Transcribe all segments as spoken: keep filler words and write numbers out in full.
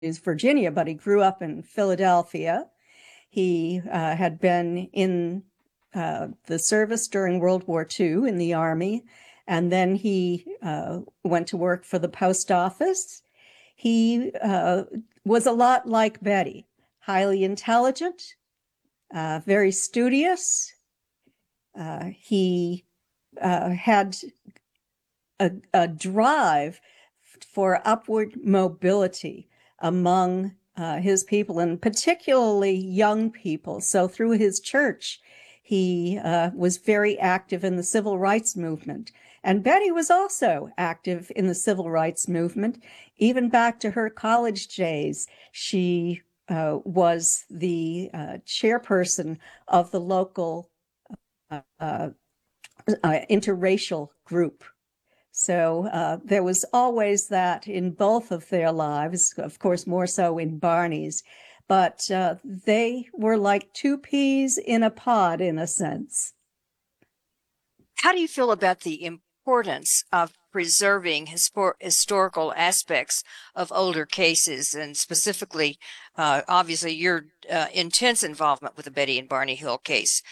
Virginia, but he grew up in Philadelphia. He uh, had been in uh, the service during World War Two in the Army, and then he uh, went to work for the post office. He uh, was a lot like Betty, highly intelligent, uh, very studious. Uh, he uh, had a, a drive for upward mobility among uh, his people, and particularly young people. So through his church, he uh, was very active in the civil rights movement. And Betty was also active in the civil rights movement. Even back to her college days, she uh, was the uh, chairperson of the local uh, uh, interracial group. So uh, there was always that in both of their lives, of course, more so in Barney's, but uh, they were like two peas in a pod, in a sense. How do you feel about the importance of preserving histor historical aspects of older cases, and specifically, uh, obviously, your uh, intense involvement with the Betty and Barney Hill case?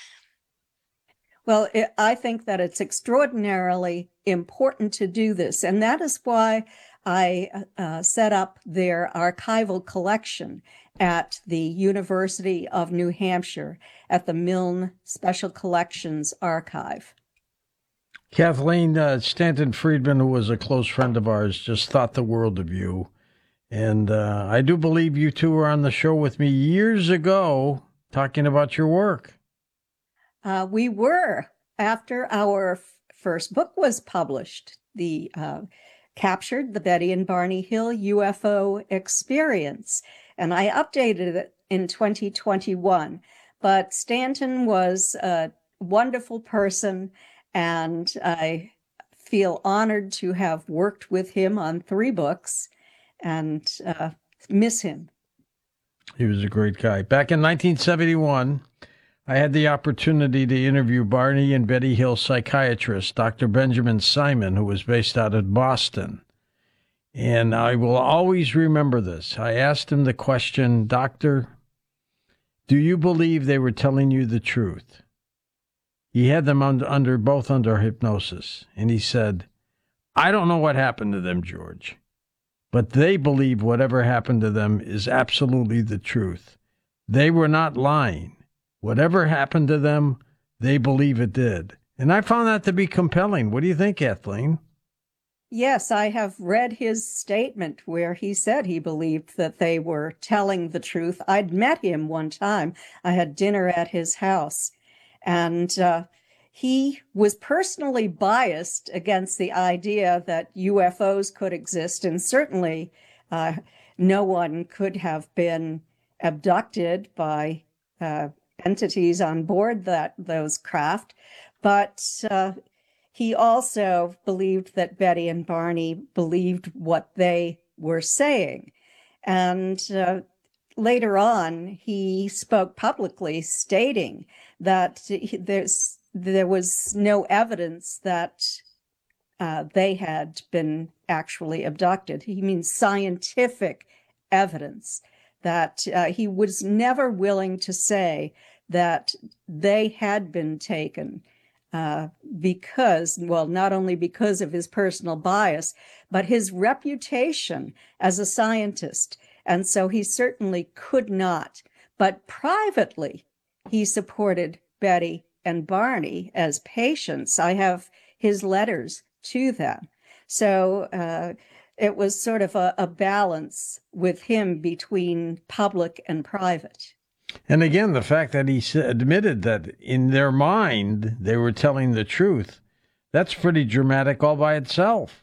Well, it, I think that it's extraordinarily important to do this, and that is why I uh, set up their archival collection at the University of New Hampshire at the Milne Special Collections Archive. Kathleen, uh, Stanton Friedman, who was a close friend of ours, just thought the world of you. And uh, I do believe you two were on the show with me years ago talking about your work. Uh, we were, after our f- first book was published, the uh, captured the Betty and Barney Hill U F O experience, and I updated it in twenty twenty-one. But Stanton was a wonderful person, and I feel honored to have worked with him on three books and uh, miss him. He was a great guy. Back in nineteen seventy-one, I had the opportunity to interview Barney and Betty Hill psychiatrist, Doctor Benjamin Simon, who was based out of Boston. And I will always remember this. I asked him the question, Doctor, do you believe they were telling you the truth? He had them under, under both under hypnosis. And he said, I don't know what happened to them, George, but they believe whatever happened to them is absolutely the truth. They were not lying. Whatever happened to them, they believe it did. And I found that to be compelling. What do you think, Kathleen? Yes, I have read his statement where he said he believed that they were telling the truth. I'd met him one time. I had dinner at his house, and uh, he was personally biased against the idea that U F Os could exist, and certainly uh, no one could have been abducted by uh, entities on board that those craft, but uh, he also believed that Betty and Barney believed what they were saying. And uh, later on, he spoke publicly stating that there's, there was no evidence that uh, they had been actually abducted. He means scientific evidence, that uh, he was never willing to say that they had been taken uh, because, well, not only because of his personal bias, but his reputation as a scientist. And so he certainly could not. But privately, he supported Betty and Barney as patients. I have his letters to them. So uh, it was sort of a, a balance with him between public and private. And again, the fact that he admitted that in their mind they were telling the truth, that's pretty dramatic all by itself.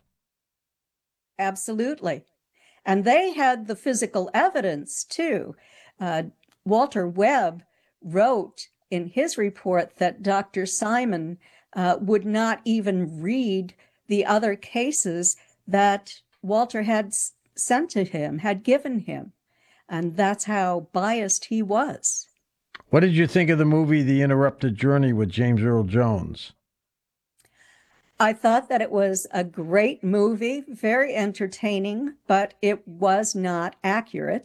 Absolutely. And they had the physical evidence, too. Uh, Walter Webb wrote in his report that Doctor Simon uh, would not even read the other cases that Walter had sent to him, had given him. And that's how biased he was. What did you think of the movie The Interrupted Journey with James Earl Jones? I thought that it was a great movie, very entertaining, but it was not accurate.